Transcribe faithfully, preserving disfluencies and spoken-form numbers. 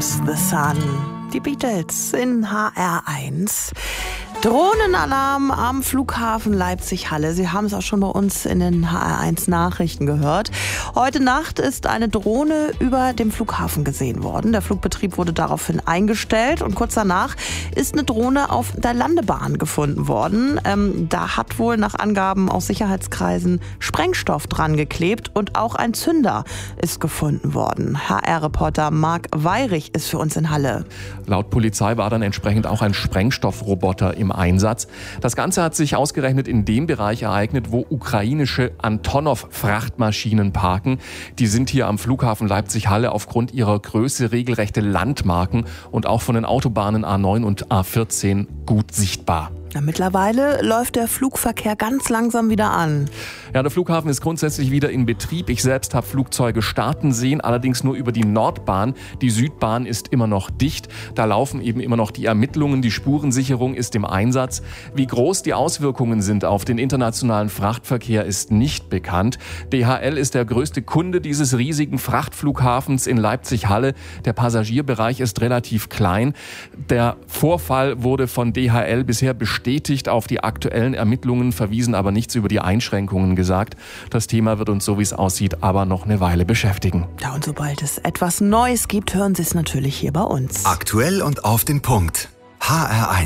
Comes the Sun. Die Beatles in H R eins. Drohnenalarm am Flughafen Leipzig-Halle. Sie haben es auch schon bei uns in den H R eins Nachrichten gehört. Heute Nacht ist eine Drohne über dem Flughafen gesehen worden. Der Flugbetrieb wurde daraufhin eingestellt und kurz danach ist eine Drohne auf der Landebahn gefunden worden. Ähm, da hat wohl nach Angaben aus Sicherheitskreisen Sprengstoff dran geklebt und auch ein Zünder ist gefunden worden. H R-Reporter Marc Weyrich ist für uns in Halle. Laut Polizei war dann entsprechend auch ein Sprengstoffroboter im Einsatz. Das Ganze hat sich ausgerechnet in dem Bereich ereignet, wo ukrainische Antonov-Frachtmaschinen parken. Die sind hier am Flughafen Leipzig-Halle aufgrund ihrer Größe regelrechte Landmarken und auch von den Autobahnen A neun und A vierzehn gut sichtbar. Ja, mittlerweile läuft der Flugverkehr ganz langsam wieder an. Ja, der Flughafen ist grundsätzlich wieder in Betrieb. Ich selbst habe Flugzeuge starten sehen, allerdings nur über die Nordbahn. Die Südbahn ist immer noch dicht. Da laufen eben immer noch die Ermittlungen. Die Spurensicherung ist im Einsatz. Wie groß die Auswirkungen sind auf den internationalen Frachtverkehr, ist nicht bekannt. D H L ist der größte Kunde dieses riesigen Frachtflughafens in Leipzig-Halle. Der Passagierbereich ist relativ klein. Der Vorfall wurde von D H L bisher bestätigt. Bestätigt auf die aktuellen Ermittlungen, verwiesen aber nichts über die Einschränkungen gesagt. Das Thema wird uns, so wie es aussieht, aber noch eine Weile beschäftigen. Ja, und sobald es etwas Neues gibt, hören Sie es natürlich hier bei uns. Aktuell und auf den Punkt. H R eins.